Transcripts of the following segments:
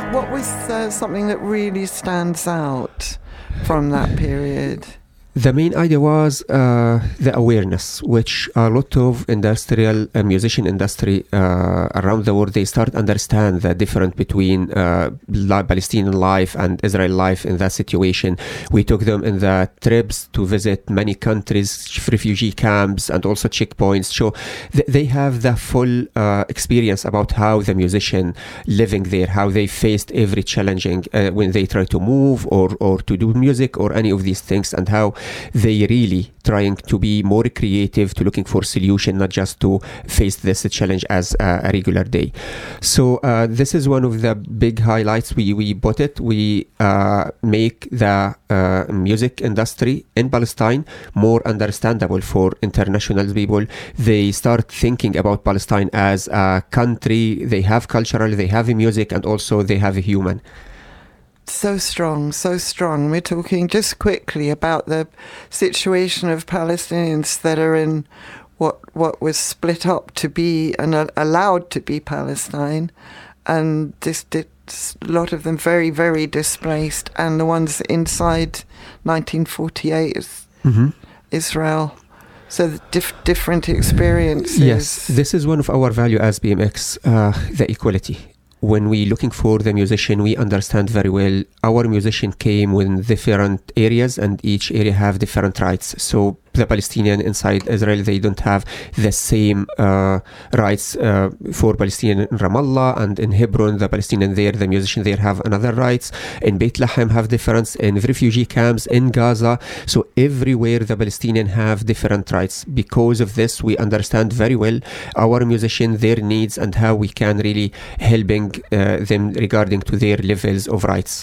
what was something that really stands out from that period? The main idea was the awareness, which a lot of industrial musician industry around the world, they start understand the difference between Palestinian life and Israel life in that situation. We took them in the trips to visit many countries, refugee camps, and also checkpoints. So they have the full experience about how the musician living there, how they faced every challenging when they try to move or to do music or any of these things, and how they really trying to be more creative, to looking for solution, not just to face this challenge as a regular day. So this is one of the big highlights. We bought it. We make the music industry in Palestine more understandable for international people. They start thinking about Palestine as a country. They have cultural, they have music, and also they have a human. So strong, so strong. We're talking just quickly about the situation of Palestinians that are in what was split up to be and allowed to be Palestine, and a lot of them very, very displaced, and the ones inside 1948 Israel. So the different experiences. Yes, this is one of our value as BMX, the equality. When we looking for the musician, we understand very well our musician came with different areas, and each area have different rights. So the Palestinian inside Israel, they don't have the same rights for Palestinian in Ramallah, and in Hebron, the Palestinian there, the musician there have another rights. In Beit Lahem have difference, in refugee camps, in Gaza. So everywhere the Palestinian have different rights. Because of this, we understand very well our musician, their needs, and how we can really helping them regarding to their levels of rights.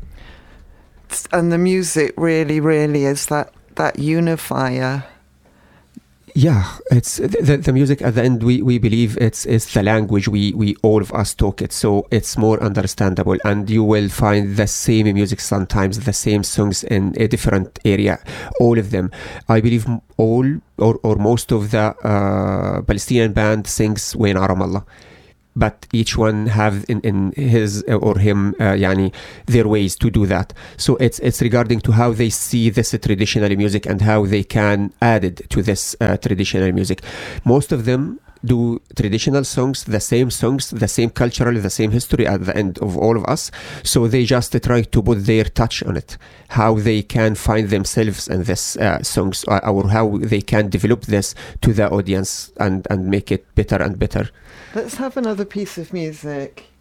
And the music really, really is that unifier. Yeah, it's the music at the end. We believe it's the language we all of us talk it, so it's more understandable, and you will find the same music sometimes, the same songs in a different area. All of them, I believe, all or most of the Palestinian band sings Wain Ramallah. But each one have in his or him their ways to do that. So it's regarding to how they see this traditional music and how they can add it to this traditional music. Most of them do traditional songs, the same cultural, the same history at the end of all of us. So they just try to put their touch on it, how they can find themselves in this songs, or how they can develop this to the audience and make it better and better. Let's have another piece of music.